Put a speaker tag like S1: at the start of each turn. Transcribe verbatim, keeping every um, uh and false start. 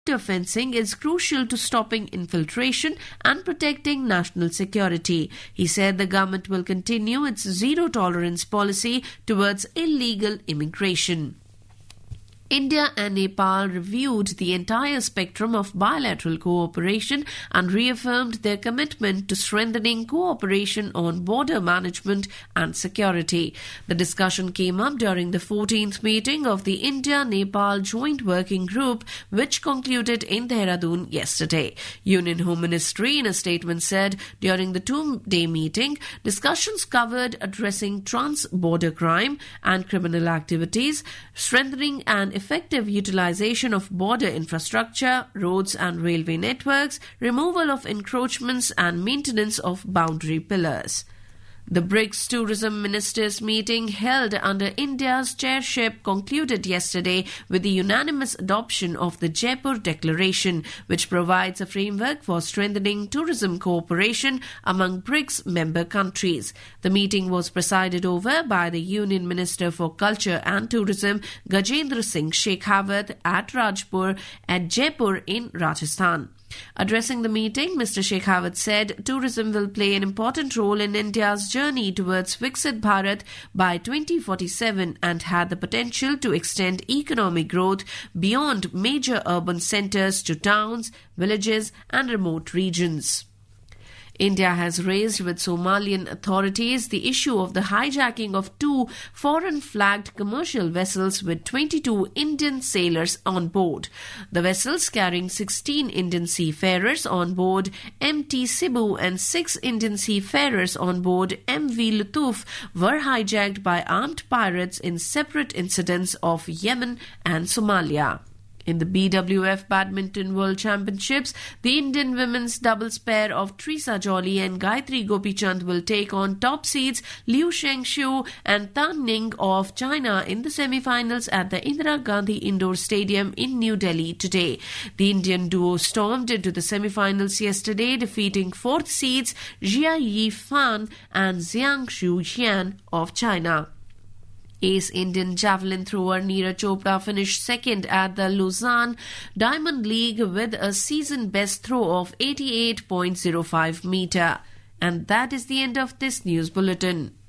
S1: border fencing is crucial to stopping infiltration and protecting national security. He said the government will continue its zero-tolerance policy towards illegal immigration. India and Nepal reviewed the entire spectrum of bilateral cooperation and reaffirmed their commitment to strengthening cooperation on border management and security. The discussion came up during the fourteenth meeting of the India-Nepal Joint Working Group, which concluded in Dehradun yesterday. Union Home Ministry in a statement said during the two-day meeting, discussions covered addressing trans-border crime and criminal activities, strengthening and effective utilization of border infrastructure, roads and railway networks, removal of encroachments and maintenance of boundary pillars. The BRICS Tourism Ministers meeting held under India's chairship concluded yesterday with the unanimous adoption of the Jaipur Declaration, which provides a framework for strengthening tourism cooperation among BRICS member countries. The meeting was presided over by the Union Minister for Culture and Tourism, Gajendra Singh Shekhawat, at Rajpur at Jaipur in Rajasthan. Addressing the meeting, Mister Shekhawat said tourism will play an important role in India's journey towards Viksit Bharat by twenty forty-seven and had the potential to extend economic growth beyond major urban centres to towns, villages and remote regions. India has raised with Somalian authorities the issue of the hijacking of two foreign-flagged commercial vessels with twenty-two Indian sailors on board. The vessels carrying sixteen Indian seafarers on board M T Cebu and six Indian seafarers on board M V Lutuf were hijacked by armed pirates in separate incidents of Yemen and Somalia. In the B W F Badminton World Championships, the Indian women's doubles pair of Trisa Jolly and Gayatri Gopichand will take on top seeds Liu Shengxiu and Tan Ning of China in the semi-finals at the Indira Gandhi Indoor Stadium in New Delhi today. The Indian duo stormed into the semi-finals yesterday, defeating fourth seeds Jia Yi Fan and Xiang Shu Xian of China. Ace Indian javelin thrower Neeraj Chopra finished second at the Lausanne Diamond League with a season-best throw of eighty-eight point zero five meter. And that is the end of this news bulletin.